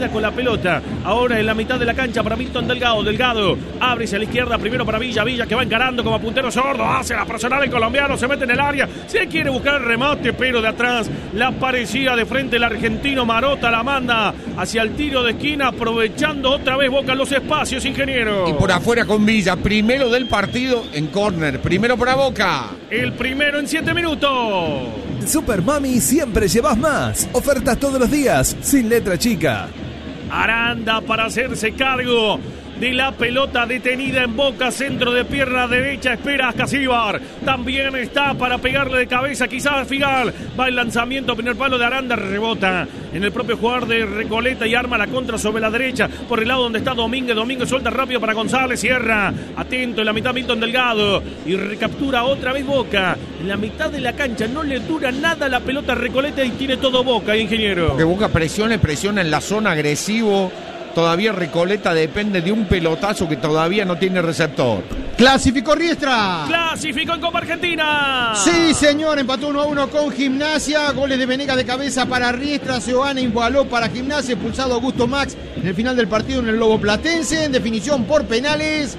queda con la pelota. Ahora en la mitad de la cancha para Milton Delgado. Delgado abre hacia la izquierda, primero para Villa. Villa que va encarando como puntero sordo. Hace la personal el colombiano, se mete en el área. Se quiere buscar el remate, pero de atrás la parecía de frente el argentino Marota. La manda hacia el tiro de esquina, aprovechando otra vez Boca los espacios, ingeniero. Y por afuera con Villa, primero del partido en córner. Primero para Boca. El primero en 7 minutos. Super Mami siempre llevas más. Ofertas todos los días, sin letra chica. Aranda para hacerse cargo de la pelota detenida en Boca, centro de pierna derecha, espera a Casíbar, también está para pegarle de cabeza, quizás Figal, va el lanzamiento, primer palo de Aranda, rebota en el propio jugador de Recoleta y arma la contra sobre la derecha, por el lado donde está Domínguez suelta rápido para González, cierra, atento en la mitad Milton Delgado, y recaptura otra vez Boca, en la mitad de la cancha, no le dura nada la pelota a Recoleta y tiene todo Boca, ingeniero. Porque Boca presiona en la zona agresivo. Todavía Recoleta depende de un pelotazo que todavía no tiene receptor. ¡Clasificó Riestra! ¡Clasificó en Copa Argentina! Sí, señor, empató 1-1 con Gimnasia. Goles de Venegas de cabeza para Riestra. Seoane igualó para Gimnasia. Expulsado Augusto Max en el final del partido en el Lobo Platense. En definición por penales.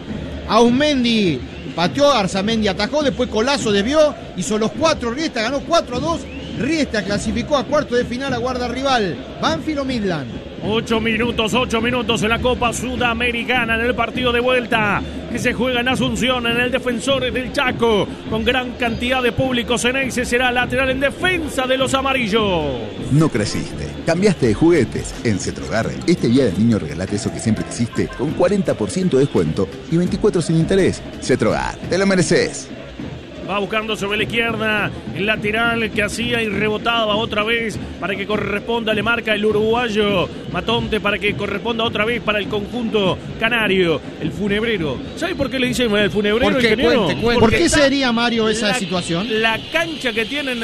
Aumendi pateó, Arzamendi atajó. Después Colazo desvió. Hizo los 4. Riestra ganó 4-2. Riestra clasificó a cuarto de final a guarda rival. Banfield o Midland. 8 minutos en la Copa Sudamericana, en el partido de vuelta que se juega en Asunción, en el Defensores del Chaco, con gran cantidad de público. Ceneice será lateral en defensa de los amarillos. No creciste, cambiaste de juguetes. En Cetrogar, este día del niño regalate eso que siempre quisiste, con 40% de descuento y 24 sin interés. Cetrogar, te lo mereces. Va buscando sobre la izquierda el lateral que hacía y rebotaba otra vez para que corresponda, le marca el uruguayo Matonte para que corresponda otra vez para el conjunto canario, el funebrero. ¿Sabe por qué le dicen el funebrero? ¿Por qué? Cuente. ¿Por qué sería, Mario, esa situación? La cancha que tienen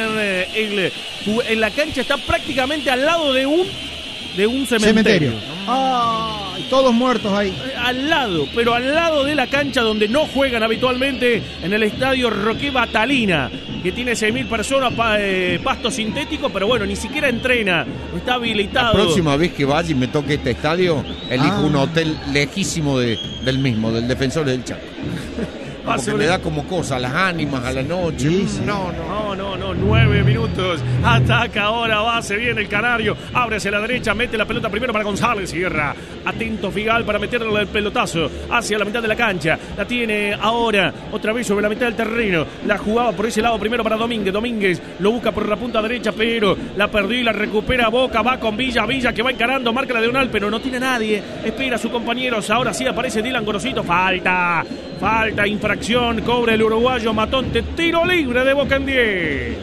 en la cancha está prácticamente al lado de un cementerio. Todos muertos ahí. Al lado de la cancha donde no juegan habitualmente, en el estadio Roque Batalina, que tiene 6.000 personas, pasto sintético, pero bueno, ni siquiera entrena, no está habilitado. La próxima vez que vaya y me toque este estadio, elijo un hotel lejísimo del mismo, del Defensor del Chaco. Porque me da como cosa, las ánimas a la noche. Sí. No, 9 minutos. Ataca ahora, se viene el canario. Abre hacia la derecha, mete la pelota primero para González. Cierra. Atento Figal para meterle el pelotazo hacia la mitad de la cancha. La tiene ahora otra vez sobre la mitad del terreno. La jugaba por ese lado primero para Domínguez. Domínguez lo busca por la punta derecha, pero la perdió y la recupera Boca. Va con Villa que va encarando, marca la diagonal, pero no tiene nadie. Espera a sus compañeros. Ahora sí aparece Dylan Gorosito. Falta, infracción, cobra el uruguayo Matonte, tiro libre de Boca en 10.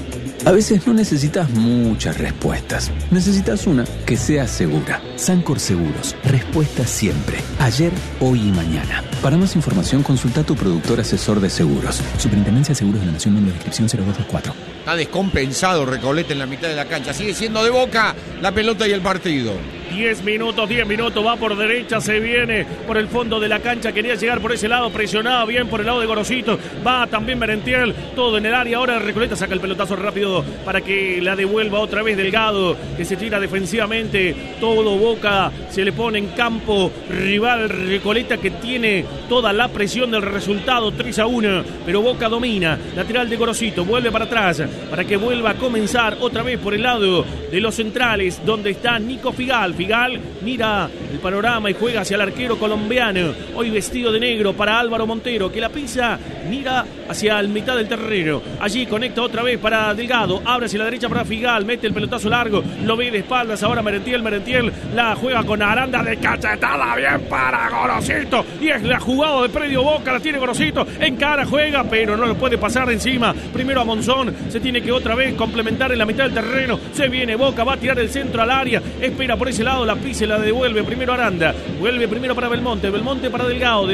A veces no necesitas muchas respuestas, necesitas una que sea segura. Sancor Seguros, respuesta siempre, ayer, hoy y mañana. Para más información consulta a tu productor asesor de seguros. Superintendencia de Seguros de la Nación, número de inscripción 0224. Está descompensado Recoleta en la mitad de la cancha, sigue siendo de Boca la pelota y el partido. 10 minutos, va por derecha, se viene por el fondo de la cancha, quería llegar por ese lado, presionaba bien por el lado de Gorosito, va también Merentiel, todo en el área, ahora Recoleta saca el pelotazo rápido para que la devuelva otra vez Delgado, que se tira defensivamente, todo Boca se le pone en campo rival Recoleta que tiene toda la presión del resultado, 3-1, pero Boca domina, lateral de Gorosito, vuelve para atrás, para que vuelva a comenzar otra vez por el lado de los centrales, donde está Nico Figal. Figal mira el panorama y juega hacia el arquero colombiano, hoy vestido de negro, para Álvaro Montero, que la pisa, mira hacia la mitad del terreno, allí conecta otra vez para Delgado, abre hacia la derecha para Figal, mete el pelotazo largo, lo ve de espaldas ahora Merentiel la juega con Aranda de cachetada, bien para Gorosito, y es la jugada de predio Boca, la tiene Gorosito, en cara juega, pero no lo puede pasar de encima, primero a Monzón, se tiene que otra vez complementar en la mitad del terreno, se viene Boca, va a tirar el centro al área, espera por ese lado, la pisa y la devuelve primero Aranda, vuelve primero para Belmonte para Delgado,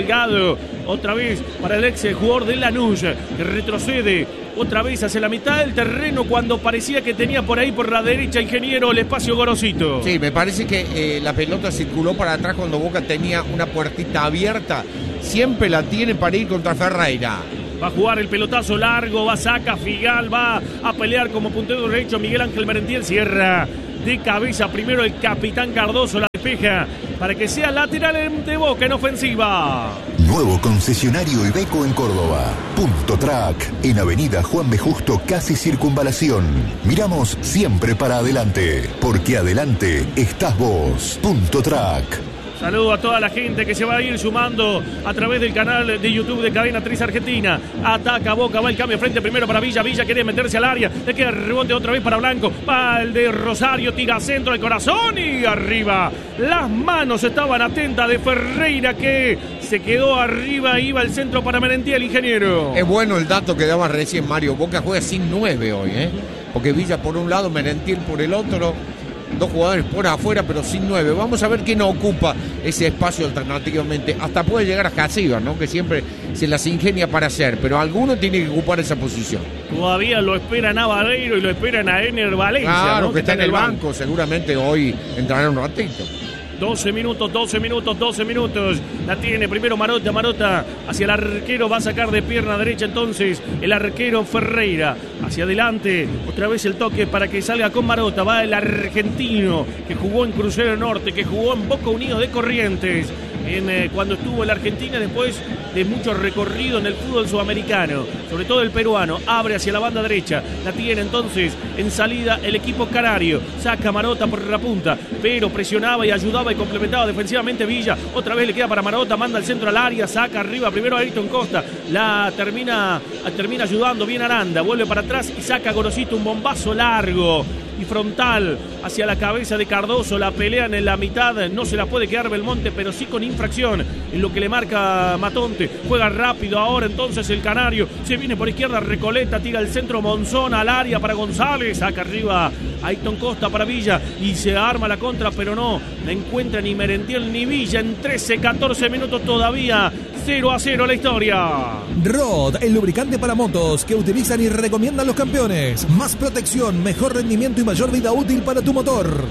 otra vez para el ex jugador de Lanús, que retrocede otra vez hacia la mitad del terreno cuando parecía que tenía por ahí por la derecha, ingeniero, el espacio Gorosito. Sí, me parece que la pelota circuló para atrás cuando Boca tenía una puertita abierta, siempre la tiene para ir contra Ferreira. Va a jugar el pelotazo largo, saca Figal, va a pelear como puntero derecho Miguel Ángel Merentiel, cierra de cabeza. Primero el capitán Cardoso la despeja para que sea lateral de Boca en ofensiva. Nuevo concesionario Iveco en Córdoba. Punto Track, en Avenida Juan B. Justo, casi Circunvalación. Miramos siempre para adelante, porque adelante estás vos. Punto Track. Saludo a toda la gente que se va a ir sumando a través del canal de YouTube de Cadena 3 Argentina. Ataca Boca, va el cambio frente primero para Villa. Villa quiere meterse al área. Le queda el rebote otra vez para Blanco. Va el de Rosario, tira centro del corazón y arriba. Las manos estaban atentas de Ferreira que se quedó arriba. Iba el centro para Merentiel, ingeniero. Es bueno el dato que daba recién Mario. Boca juega sin 9 hoy, porque Villa por un lado, Merentiel por el otro. 2 jugadores por afuera, pero sin 9. Vamos a ver quién ocupa ese espacio alternativamente. Hasta puede llegar a Jacíbar, ¿no? Que siempre se las ingenia para hacer, pero alguno tiene que ocupar esa posición. Todavía lo esperan a Vareiro y lo esperan a Ener Valencia. Claro, ¿no? que está en el banco. Seguramente hoy entrará un ratito. 12 minutos. La tiene primero Marota hacia el arquero, va a sacar de pierna derecha entonces el arquero Ferreira. Hacia adelante, otra vez el toque para que salga con Marota. Va el argentino que jugó en Crucero Norte, que jugó en Boca Unidos de Corrientes. Cuando estuvo en la Argentina, después de mucho recorrido en el fútbol sudamericano, sobre todo el peruano, abre hacia la banda derecha, la tiene entonces en salida el equipo canario, saca Marota por la punta, pero presionaba y ayudaba y complementaba defensivamente Villa, otra vez le queda para Marota, manda el centro al área, saca arriba primero a Ayrton Costa, la termina ayudando bien Aranda, vuelve para atrás y saca a Gorosito, un bombazo largo y frontal hacia la cabeza de Cardoso, la pelean en la mitad, no se la puede quedar Belmonte, pero sí con infracción en lo que le marca Matonte, juega rápido ahora entonces el canario, se viene por izquierda Recoleta, tira el centro Monzón al área para González, saca arriba Ayrton Costa para Villa y se arma la contra, pero no la encuentra ni Merentiel ni Villa en 13-14 minutos todavía, 0-0 la historia. Rod, el lubricante para motos que utilizan y recomiendan los campeones. Más protección, mejor rendimiento y mayor vida útil para tu motor.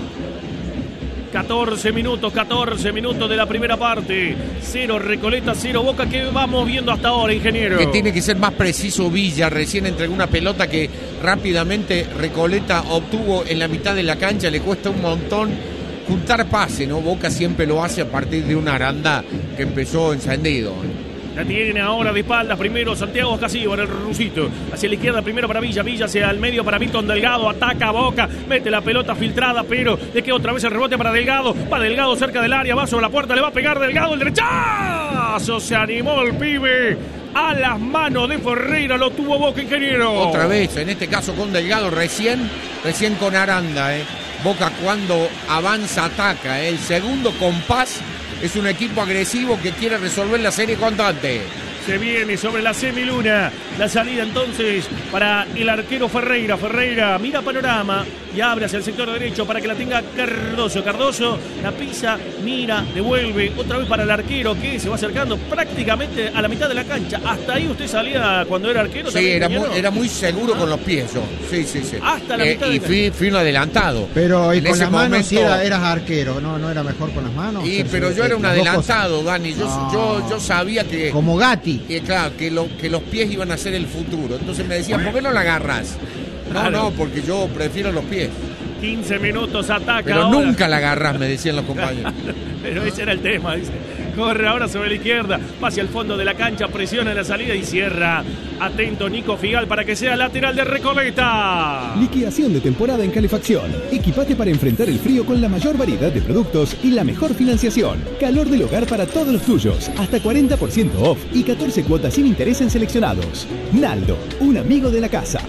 14 minutos de la primera parte. 0 Recoleta, 0 Boca. ¿Qué vamos viendo hasta ahora, ingeniero? Que tiene que ser más preciso Villa. Recién entregó una pelota que rápidamente Recoleta obtuvo en la mitad de la cancha. Le cuesta un montón juntar pase, ¿no? Boca siempre lo hace a partir de una Aranda que empezó encendido. La tiene ahora de espaldas primero Santiago Casíbar, el rusito. Hacia la izquierda primero para Villa. Villa hacia el medio para Milton Delgado. Ataca a Boca. Mete la pelota filtrada, pero le queda otra vez el rebote para Delgado. Va Delgado cerca del área. Va sobre la puerta. Le va a pegar Delgado. El derechazo. Se animó el pibe. A las manos de Ferreira. Lo tuvo Boca, ingeniero. Otra vez, en este caso con Delgado. Recién con Aranda, Boca cuando avanza ataca. El segundo compás. Es un equipo agresivo que quiere resolver la serie cuanto antes. Se viene sobre la semiluna. La salida entonces para el arquero Ferreira. Ferreira mira panorama y abre hacia el sector derecho para que la tenga Cardoso. Cardoso la pisa, mira, devuelve otra vez para el arquero que se va acercando prácticamente a la mitad de la cancha. Hasta ahí usted salía cuando era arquero. Sí, era muy seguro con los pies yo. Sí. Hasta la mitad de la cancha. Fui un adelantado. Pero y en con ese las manos momento, sí eras arquero, ¿no era mejor con las manos? Pero yo era un adelantado, Dani. Yo sabía que... Como Gatti. Claro, que los pies iban a ser el futuro. Entonces me decían, ¿por qué no la agarras? No, porque yo prefiero los pies. 15 minutos, ataca. Pero ahora. Nunca la agarras, me decían los compañeros. Pero ese era el tema, dice. Corre ahora sobre la izquierda, va hacia el fondo de la cancha, presiona en la salida y cierra. Atento Nico Figal para que sea lateral de Recoleta. Liquidación de temporada en calefacción. Equipate para enfrentar el frío con la mayor variedad de productos y la mejor financiación. Calor del hogar para todos los tuyos. Hasta 40% off y 14 cuotas sin interés en seleccionados. Naldo, un amigo de la casa.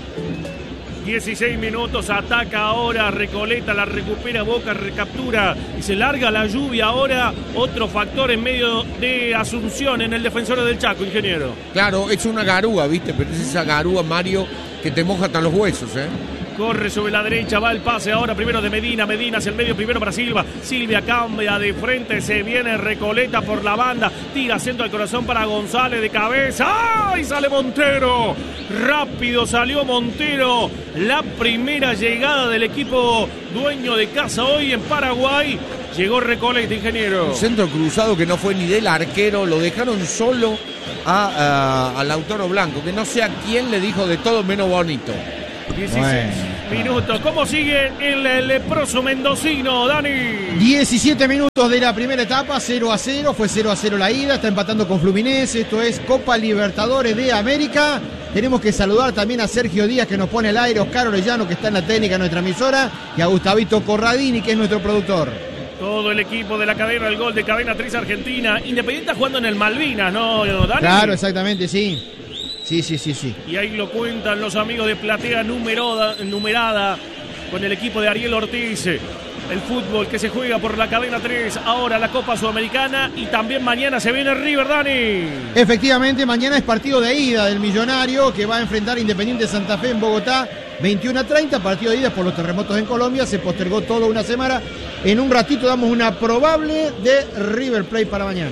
16 minutos, ataca ahora Recoleta, la recupera Boca, recaptura y se larga la lluvia ahora. Otro factor en medio de Asunción en el Defensor del Chaco, ingeniero. Claro, es una garúa, ¿viste? Pero es esa garúa, Mario, que te moja hasta los huesos, Corre sobre la derecha, va el pase ahora primero de Medina hacia el medio primero para Silva. Silvia cambia de frente, se viene Recoleta por la banda, tira centro al corazón para González de cabeza. ¡Ay! Sale Montero. Rápido salió Montero. La primera llegada del equipo dueño de casa hoy en Paraguay. Llegó Recoleta, ingeniero. Un centro cruzado que no fue ni del arquero, lo dejaron solo a Lautaro Blanco, que no sé a quién le dijo de todo menos bonito. 16. minutos. ¿Cómo sigue el leproso mendocino, Dani? 17 minutos de la primera etapa, 0-0, fue 0-0 la ida, está empatando con Fluminense, esto es Copa Libertadores de América. Tenemos que saludar también a Sergio Díaz, que nos pone al aire, Oscar Orellano, que está en la técnica de nuestra emisora, y a Gustavito Corradini, que es nuestro productor. Todo el equipo de la cadena, el gol de Cadena 3 Argentina. Independiente jugando en el Malvinas, ¿no, Dani? Claro, exactamente, sí. Sí. Y ahí lo cuentan los amigos de Platea Numerada con el equipo de Ariel Ortiz. El fútbol que se juega por la Cadena 3, ahora la Copa Sudamericana y también mañana se viene River, Dani. Efectivamente, mañana es partido de ida del Millonario que va a enfrentar a Independiente Santa Fe en Bogotá, 21:30, partido de ida por los terremotos en Colombia, se postergó toda una semana. En un ratito damos una probable de River Plate para mañana.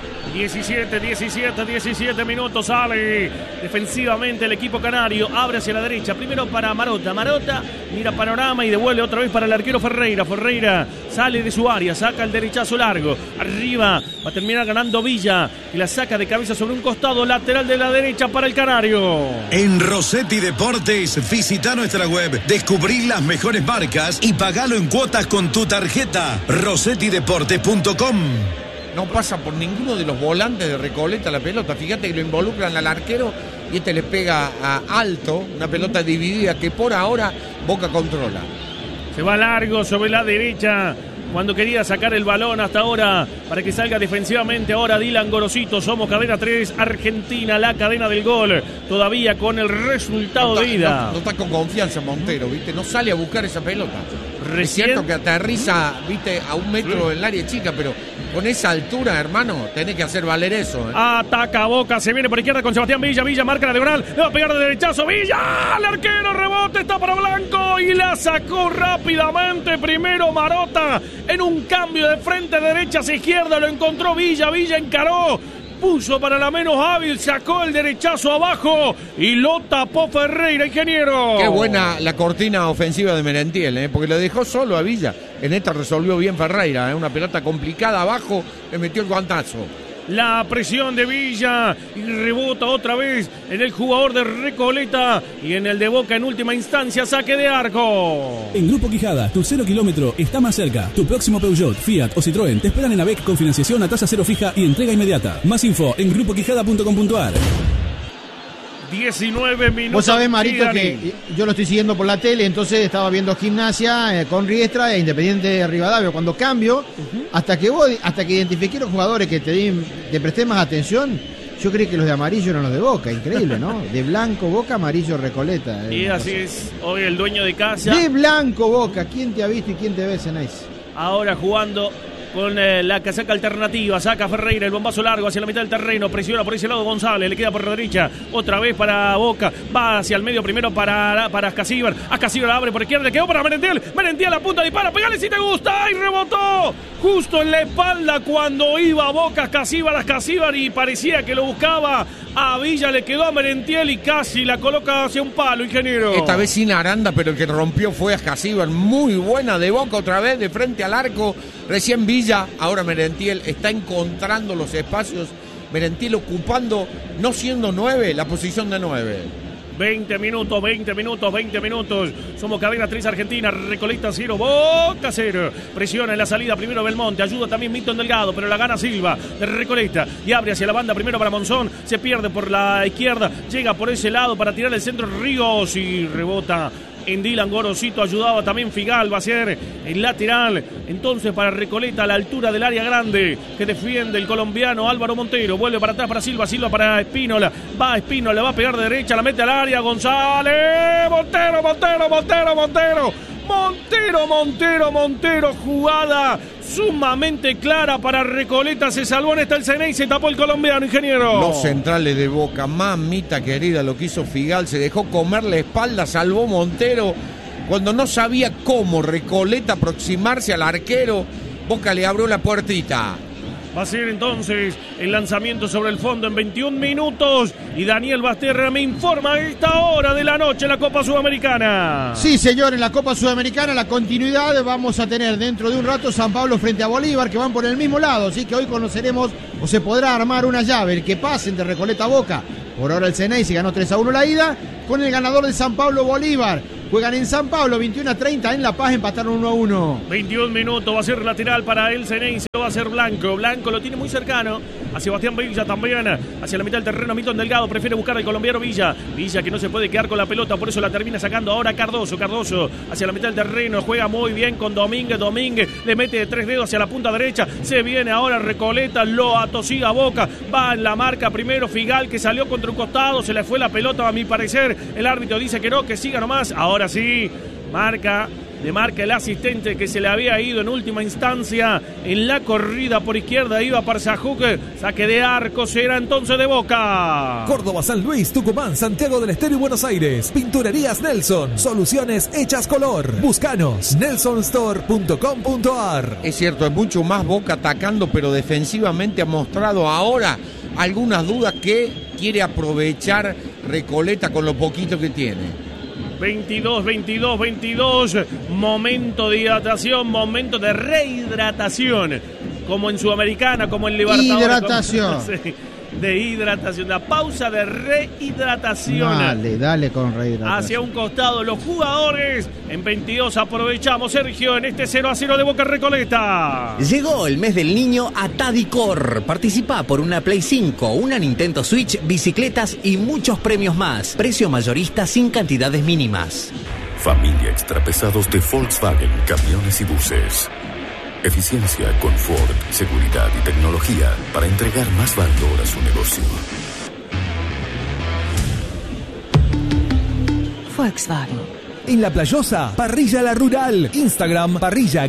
17 minutos, sale defensivamente el equipo canario, abre hacia la derecha, primero para Marota, mira panorama y devuelve otra vez para el arquero Ferreira sale de su área, saca el derechazo largo, arriba, va a terminar ganando Villa, y la saca de cabeza sobre un costado lateral de la derecha para el canario. En Rossetti Deportes, visita nuestra web, descubrí las mejores marcas y pagalo en cuotas con tu tarjeta, rossettideportes.com. No pasa por ninguno de los volantes de Recoleta la pelota. Fíjate que lo involucran al arquero y este le pega a alto, una pelota dividida que por ahora Boca controla. Se va largo sobre la derecha cuando quería sacar el balón hasta ahora para que salga defensivamente. Ahora Dylan Gorosito, somos Cadena 3 Argentina, la cadena del gol, todavía con el resultado de ida. No está con confianza Montero, ¿viste? No sale a buscar esa pelota. Es cierto que aterriza, ¿viste? A 1 metro en el área chica, pero con esa altura, hermano, tenés que hacer valer eso. Ataca Boca, se viene por izquierda con Sebastián Villa marca la diagonal, le va a pegar de derechazo, Villa, el arquero, rebote, está para Blanco y la sacó rápidamente, primero Marota, en un cambio de frente derecha hacia izquierda, lo encontró Villa encaró, puso para la menos hábil, sacó el derechazo abajo y lo tapó Ferreira, ingeniero. Qué buena la cortina ofensiva de Merentiel, porque lo dejó solo a Villa. En esta resolvió bien Ferreira, una pelota complicada abajo, le metió el guantazo. La presión de Villa y rebota otra vez en el jugador de Recoleta y en el de Boca en última instancia, saque de arco. En Grupo Quijada, tu 0 kilómetro está más cerca. Tu próximo Peugeot, Fiat o Citroën te esperan en AVEC con financiación a tasa cero fija y entrega inmediata. Más info en grupoquijada.com.ar. 19 minutos. Vos sabés, Marito, que yo lo estoy siguiendo por la tele, entonces estaba viendo Gimnasia con Riestra e Independiente de Rivadavia. Cuando cambio, hasta que identifiqué los jugadores que te presté más atención, yo creí que los de amarillo eran los de Boca. Increíble, ¿no? De blanco Boca, amarillo Recoleta. Y así es, hoy el dueño de casa. De blanco Boca, ¿quién te ha visto y quién te ve, Ceneice? Ahora jugando con la casaca alternativa, saca Ferreira, el bombazo largo hacia la mitad del terreno, presiona por ese lado González, le queda por la derecha, otra vez para Boca, va hacia el medio primero para Ascasíbar abre por izquierda, le quedó para Merentiel a punta, dispara, pegale si te gusta, y rebotó justo en la espalda cuando iba Boca Ascasíbar y parecía que lo buscaba a Villa, le quedó a Merentiel y casi la coloca hacia un palo, ingeniero. Esta vez sin Aranda, pero el que rompió fue Ascasíbar, muy buena de Boca otra vez, de frente al arco, recién Villa, ahora Merentiel está encontrando los espacios, Merentiel ocupando, no siendo 9, la posición de 9. 20 minutos. Somos Cadena 3 Argentina, Recoleta 0, Boca 0. Presiona en la salida primero Belmonte, ayuda también Milton Delgado, pero la gana Silva de Recoleta y abre hacia la banda primero para Monzón, se pierde por la izquierda, llega por ese lado para tirar el centro Ríos y rebota en Dylan Gorosito, ayudaba también Figal, va a ser el lateral, entonces para Recoleta a la altura del área grande, que defiende el colombiano Álvaro Montero, vuelve para atrás para Silva para Espínola, va a pegar de derecha, la mete al área, González, Montero, jugada sumamente clara para Recoleta, se salvó en esta el Ceney, se tapó el colombiano, ingeniero. Los centrales de Boca, mamita querida, lo que hizo Figal, se dejó comer la espalda, salvó Montero, cuando no sabía cómo Recoleta aproximarse al arquero, Boca le abrió la puertita. Va a ser entonces el lanzamiento sobre el fondo en 21 minutos. Y Daniel Basterra me informa a esta hora de la noche en la Copa Sudamericana. Sí, señor, en la Copa Sudamericana la continuidad vamos a tener dentro de un rato San Pablo frente a Bolívar, que van por el mismo lado. Así que hoy conoceremos o se podrá armar una llave, el que pase entre Recoleta a Boca. Por ahora el Ceney se ganó 3-1 la ida, con el ganador de San Pablo Bolívar. juegan en San Pablo, 21-30 en La Paz, empataron 1-1. 21 minutos, va a ser lateral para el Ceneice, va a ser Blanco. Blanco lo tiene muy cercano a Sebastián Villa también, hacia la mitad del terreno. Milton Delgado prefiere buscar al colombiano Villa. Villa que no se puede quedar con la pelota, por eso la termina sacando ahora Cardoso. Cardoso hacia la mitad del terreno, juega muy bien con Domínguez. Domínguez le mete de 3 dedos hacia la punta derecha. Se viene ahora Recoleta, lo atosiga Boca. Va en la marca primero Figal, que salió contra un costado, se le fue la pelota a mi parecer. El árbitro dice que no, que siga nomás. Ahora sí, le marca el asistente que se le había ido en última instancia en la corrida por izquierda. Iba para Sajuk, saque de arco, será entonces de Boca. Córdoba, San Luis, Tucumán, Santiago del Estero y Buenos Aires. Pinturerías Nelson, soluciones hechas color. Búscanos, nelsonstore.com.ar. Es cierto, es mucho más Boca atacando, pero defensivamente ha mostrado ahora algunas dudas que quiere aprovechar Recoleta con lo poquito que tiene. 22, momento de hidratación, momento de rehidratación, como en Sudamericana, como en Libertadores. Hidratación. De hidratación, la pausa de rehidratación. Dale con rehidratación. Hacia un costado los jugadores. En 22 aprovechamos, Sergio, en este 0-0 de Boca Recoleta. Llegó el mes del niño a Tadicor. Participa por una Play 5, una Nintendo Switch, bicicletas y muchos premios más. Precio mayorista sin cantidades mínimas. Familia Extrapesados de Volkswagen, camiones y buses. Eficiencia, confort, seguridad y tecnología para entregar más valor a su negocio. Volkswagen. En La Playosa, Parrilla La Rural. Instagram,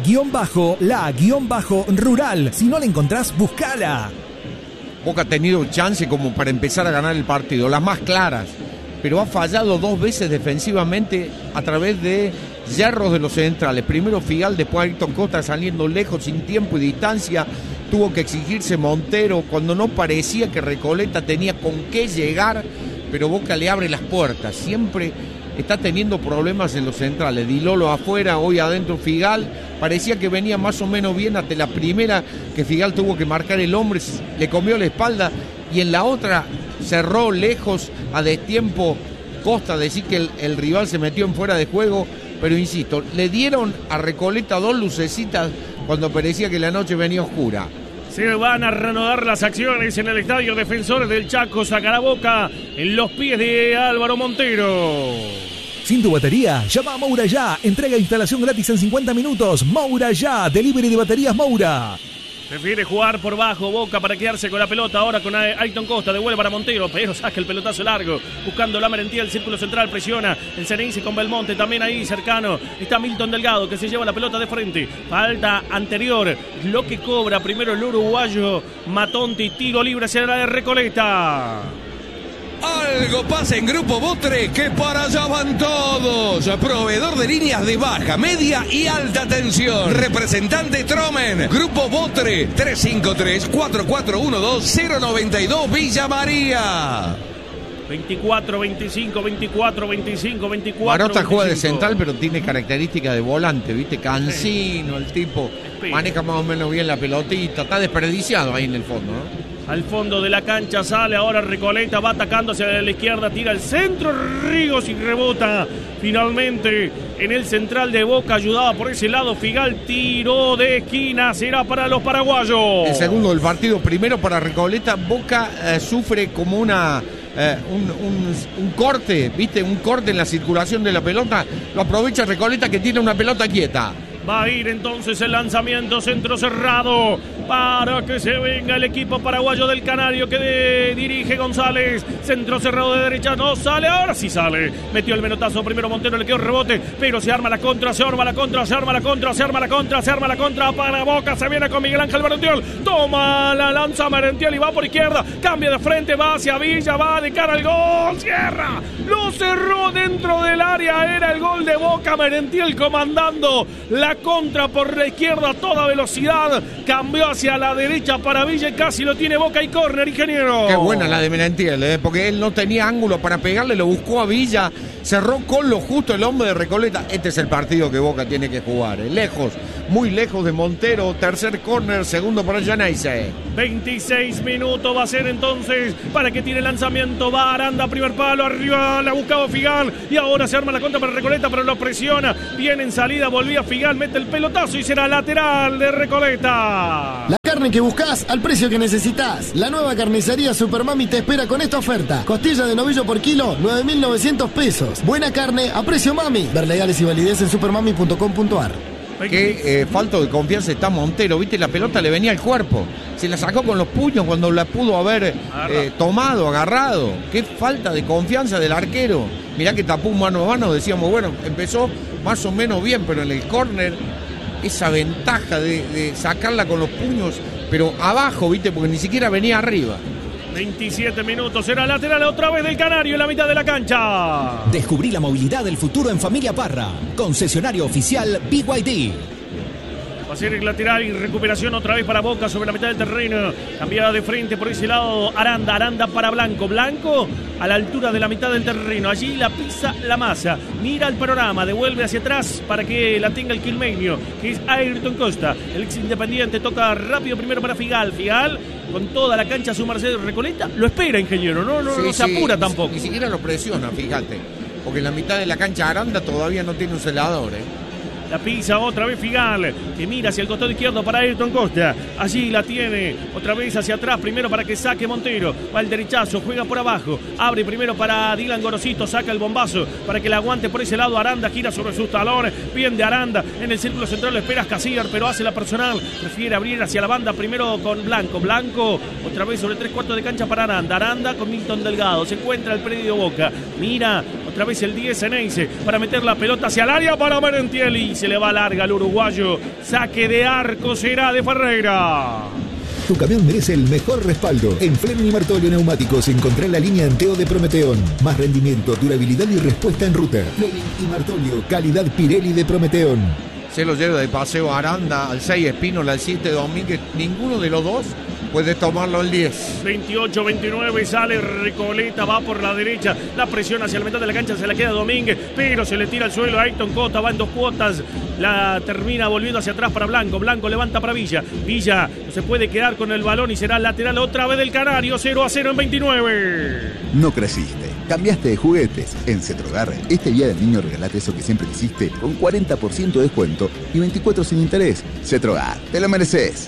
parrilla_la_rural. Si no la encontrás, buscala. Boca ha tenido chance como para empezar a ganar el partido, las más claras, pero ha fallado 2 veces defensivamente a través de yerros de los centrales. Primero Figal, después Ayrton Costa saliendo lejos, sin tiempo y distancia. Tuvo que exigirse Montero cuando no parecía que Recoleta tenía con qué llegar, pero Boca le abre las puertas. Siempre está teniendo problemas en los centrales. Dilolo afuera, hoy adentro Figal. Parecía que venía más o menos bien hasta la primera, que Figal tuvo que marcar el hombre, le comió la espalda, y en la otra cerró lejos a destiempo Costa, decir que el rival se metió en fuera de juego. Pero insisto, le dieron a Recoleta 2 lucecitas cuando parecía que la noche venía oscura. Se van a reanudar las acciones en el estadio Defensores del Chaco. Sacará Boca en los pies de Álvaro Montero. Sin tu batería, llama a Moura Ya. Entrega e instalación gratis en 50 minutos. Moura Ya, delivery de baterías Moura. Prefiere jugar por bajo Boca para quedarse con la pelota. Ahora con Ayrton Costa, devuelve para Montero, pero saca el pelotazo largo, buscando la Merentiel, el círculo central, presiona el Ceneice con Belmonte, también ahí cercano está Milton Delgado, que se lleva la pelota de frente. Falta anterior, lo que cobra primero el uruguayo Matonti, tiro libre hacia la de Recoleta. Algo pasa en Grupo Botre, que para allá van todos. Proveedor de líneas de baja, media y alta tensión. Representante Tromen. Grupo Botre, 353-4412-092 Villa María. 24-25. Marota juega de central, pero tiene características de volante, ¿viste? Cansino, el tipo maneja más o menos bien la pelotita. Está desperdiciado ahí en el fondo, ¿no? Al fondo de la cancha sale ahora Recoleta, va atacando hacia la izquierda, tira el centro, Ríos y rebota finalmente en el central de Boca, ayudada por ese lado Figal, tiro de esquina, será para los paraguayos. El segundo del partido, primero para Recoleta. Boca sufre como un corte, ¿viste? Un corte en la circulación de la pelota, lo aprovecha Recoleta, que tiene una pelota quieta. Va a ir entonces el lanzamiento, centro cerrado para que se venga el equipo paraguayo del Canario que dirige González. Centro cerrado de derecha, no sale, ahora sí sale. Metió el menotazo primero Montero, le quedó rebote, pero se arma la contra para Boca. Se viene con Miguel Ángel Merentiel, toma la lanza Merentiel y va por izquierda, cambia de frente, va hacia Villa, va de cara al gol, cierra, lo cerró dentro del área, era el gol de Boca. Merentiel comandando la contra por la izquierda a toda velocidad, cambió hacia la derecha para Villa y casi lo tiene Boca y córner, ingeniero. Qué buena la de Merentiel, porque él no tenía ángulo para pegarle, lo buscó a Villa, cerró con lo justo el hombre de Recoleta. Este es el partido que Boca tiene que jugar, lejos, muy lejos de Montero. Tercer córner, segundo para Geneise. 26 minutos va a ser entonces para que tire el lanzamiento. Va Aranda, primer palo, arriba la buscaba Figal y ahora se arma la contra para Recoleta, pero lo presiona. Viene en salida, volvía Figal, mete el pelotazo y será lateral de Recoleta. La carne que buscas al precio que necesitas. La nueva carnicería Supermami te espera con esta oferta. Costilla de novillo por kilo, 9.900 pesos. Buena carne a precio mami. Ver legales y validez en supermami.com.ar. Qué falto de confianza está Montero, viste, la pelota le venía al cuerpo, se la sacó con los puños cuando la pudo haber tomado, agarrado. Qué falta de confianza del arquero. Mirá que tapó un mano a mano, decíamos, bueno, empezó más o menos bien, pero en el córner esa ventaja de sacarla con los puños, pero abajo, viste, porque ni siquiera venía arriba. 27 minutos, será lateral otra vez del Canario en la mitad de la cancha. Descubrí la movilidad del futuro en Familia Parra. Concesionario oficial BYD. Va a ser el lateral y recuperación otra vez para Boca sobre la mitad del terreno. Cambiada de frente por ese lado Aranda para Blanco. Blanco a la altura de la mitad del terreno. Allí la pisa la masa. Mira el panorama, devuelve hacia atrás para que la tenga el quilmeño, que es Ayrton Costa. El ex Independiente toca rápido primero para Figal. Figal con toda la cancha a su Mercedes Recoleta. Lo espera, ingeniero, no se apura tampoco. Ni siquiera lo presiona, fíjate. Porque en la mitad de la cancha Aranda todavía no tiene un celador, La pisa otra vez Figal, que mira hacia el costado izquierdo para Ayrton Costa. Allí la tiene otra vez hacia atrás, primero para que saque Montero. Va el derechazo, juega por abajo. Abre primero para Dylan Gorosito, saca el bombazo para que la aguante por ese lado. Aranda gira sobre sus talones. Bien de Aranda en el círculo central, lo espera Casillas, pero hace la personal. Prefiere abrir hacia la banda primero con Blanco. Blanco otra vez sobre 3/4 de cancha para Aranda. Aranda con Milton Delgado. Se encuentra el predio Boca. Mira otra vez el 10 Geneise para meter la pelota hacia el área para Merentiel. Se le va larga al uruguayo. Saque de arco será de Ferreira. Tu camión merece el mejor respaldo. En Fleming y Martolio Neumáticos encontrá la línea Anteo de Prometeón. Más rendimiento, durabilidad y respuesta en ruta. Fleming y Martolio, calidad Pirelli de Prometeón. Se lo lleva de paseo Aranda, al 6 Espínola, al 7 Domínguez. Ninguno de los dos puede tomarlo al 10. 28-29, sale Recoleta, va por la derecha, la presión hacia la mitad de la cancha, se la queda Domínguez, pero se le tira al suelo a Ayrton Costa, va en 2 cuotas, la termina volviendo hacia atrás para Blanco. Blanco levanta para Villa no se puede quedar con el balón y será lateral otra vez del Canario. 0-0 en 29. No creciste, cambiaste de juguetes. En Cetrogar, este día del niño regalate eso que siempre quisiste con 40% de descuento y 24 sin interés. Cetrogar, te lo mereces.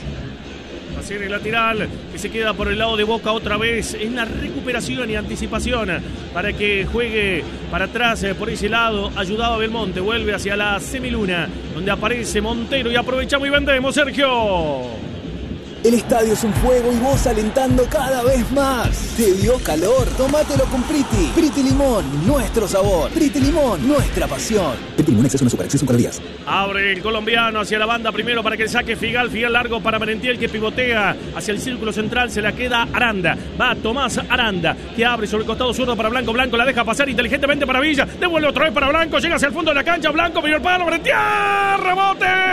El lateral que se queda por el lado de Boca otra vez en la recuperación y anticipación para que juegue para atrás por ese lado, ayudado a Belmonte, vuelve hacia la semiluna donde aparece Montero y aprovechamos y vendemos, Sergio. El estadio es un fuego y vos alentando cada vez más. ¿Te dio calor? Tómatelo con Priti. Priti Limón, nuestro sabor. Priti Limón, nuestra pasión. Priti Limón, exceso no supera, exceso con calorías. Abre el colombiano hacia la banda primero para que saque Figal. Figal largo para Merentiel que pivotea hacia el círculo central. Se la queda Aranda. Va Tomás Aranda que abre sobre el costado zurdo para Blanco. Blanco la deja pasar inteligentemente para Villa. Devuelve otra vez para Blanco. Llega hacia el fondo de la cancha. Blanco, primer palo. Merentiel. Rebote.